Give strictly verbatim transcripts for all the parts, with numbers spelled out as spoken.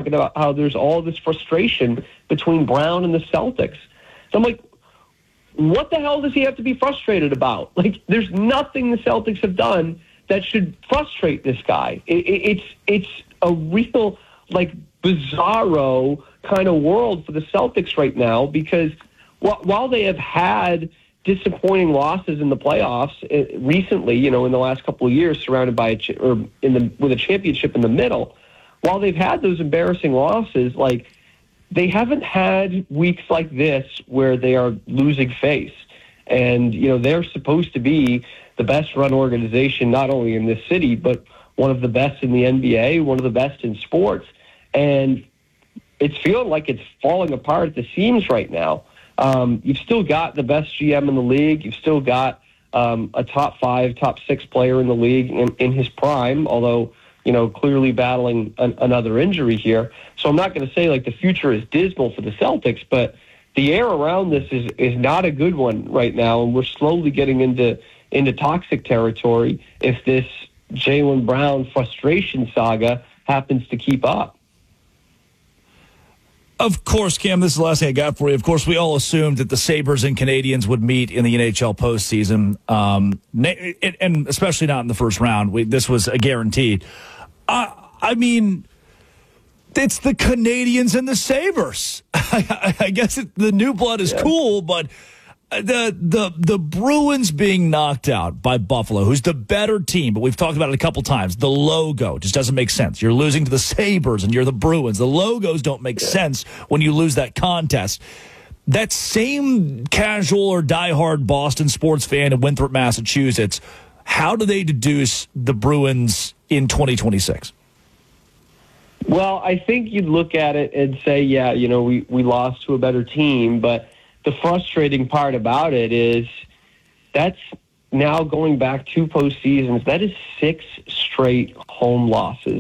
talking about how there's all this frustration between Brown and the Celtics. So I'm like, what the hell does he have to be frustrated about? Like, there's nothing the Celtics have done that should frustrate this guy. It, it, it's it's a real, like, bizarro kind of world for the Celtics right now, because wh- while they have had disappointing losses in the playoffs uh, recently, you know, in the last couple of years, surrounded by a ch- or in the with a championship in the middle, while they've had those embarrassing losses, like, they haven't had weeks like this where they are losing face. And, you know, they're supposed to be the best run organization, not only in this city, but one of the best in the N B A, one of the best in sports. And it's feeling like it's falling apart at the seams right now. Um, you've still got the best G M in the league. You've still got um, a top five, top six player in the league in, in his prime, although, you know, clearly battling an, another injury here. So I'm not going to say, like, the future is dismal for the Celtics, but the air around this is, is not a good one right now, and we're slowly getting into into toxic territory if this Jaylen Brown frustration saga happens to keep up. Of course, Cam, this is the last thing I got for you. Of course, we all assumed that the Sabres and Canadians would meet in the N H L postseason, um, and especially not in the first round. We, this was a guaranteed. Uh, I mean, it's the Canadians and the Sabres. I, I guess it, the new blood is yeah. cool, but the the the Bruins being knocked out by Buffalo, who's the better team, but we've talked about it a couple times. The logo just doesn't make sense. You're losing to the Sabres and you're the Bruins. The logos don't make yeah. sense when you lose that contest. That same casual or diehard Boston sports fan in Winthrop, Massachusetts, how do they deduce the Bruins in twenty twenty-six? Well, I think you'd look at it and say, yeah, you know, we, we lost to a better team, but the frustrating part about it is that's now going back two postseasons. That is six straight home losses.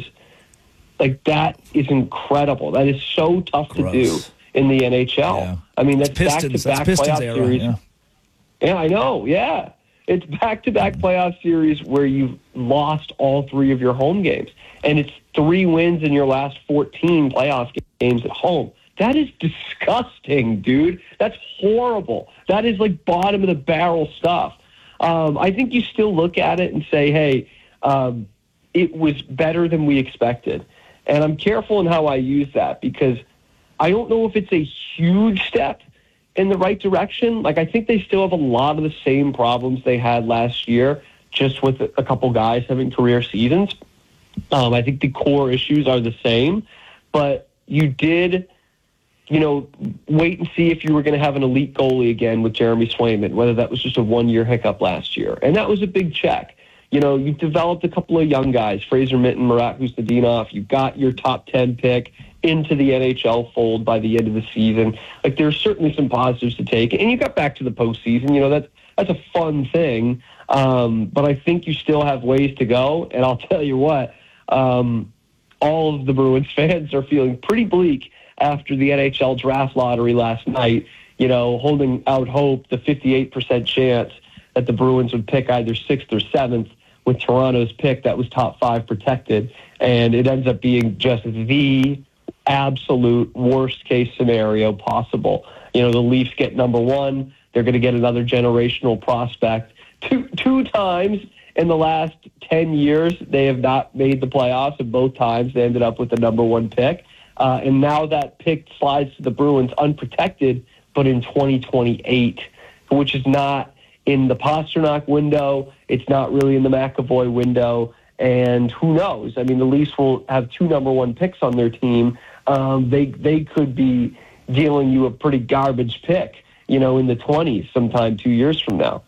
Like, that is incredible. That is so tough Gross. to do in the N H L. Yeah. I mean, that's Pistons, back-to-back that's Pistons playoff era, series. Yeah. yeah, I know, yeah. It's back-to-back playoff series where you've lost all three of your home games. And it's three wins in your last fourteen playoff games at home. That is disgusting, dude. That's horrible. That is like bottom of the barrel stuff. Um, I think you still look at it and say, hey, um, it was better than we expected. And I'm careful in how I use that, because I don't know if it's a huge step in the right direction. Like, I think they still have a lot of the same problems they had last year, just with a couple guys having career seasons. Um, I think the core issues are the same, but you did, you know, wait and see if you were going to have an elite goalie again with Jeremy Swayman, whether that was just a one-year hiccup last year. And that was a big check. You know, you've developed a couple of young guys, Fraser Minten, Marat Husnudinov. You've got your top ten pick into the N H L fold by the end of the season. Like, there's certainly some positives to take. And you got back to the postseason. You know, that's, that's a fun thing. Um, but I think you still have ways to go. And I'll tell you what, um, all of the Bruins fans are feeling pretty bleak after the N H L draft lottery last night, you know, holding out hope, the fifty-eight percent chance that the Bruins would pick either sixth or seventh, with Toronto's pick that was top five protected. And it ends up being just the absolute worst case scenario possible. You know, the Leafs get number one. They're going to get another generational prospect. Two, two times in the last ten years, they have not made the playoffs, and both times they ended up with the number one pick. Uh, and now that pick slides to the Bruins unprotected, but in twenty twenty-eight, which is not in the Pasternak window. It's not really in the McAvoy window. And who knows? I mean, the Leafs will have two number one picks on their team. Um, they they could be dealing you a pretty garbage pick, you know, in the twenties sometime two years from now.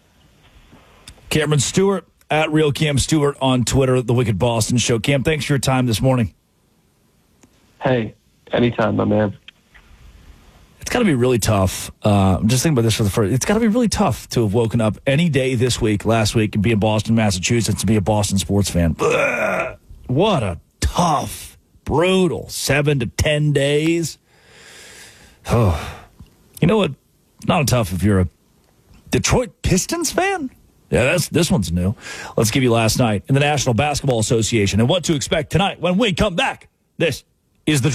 Cameron Stewart, at Real Cam Stewart on Twitter, The Wicked Boston Show. Cam, thanks for your time this morning. Hey, anytime, my man. It's got to be really tough. Uh, I'm just thinking about this for the first. It's got to be really tough to have woken up any day this week, last week, and be in Boston, Massachusetts, and be a Boston sports fan. Ugh, what a tough, brutal seven to ten days. Oh, you know what? Not tough if you're a Detroit Pistons fan. Yeah, that's this one's new. Let's give you last night in the National Basketball Association and what to expect tonight when we come back. This is the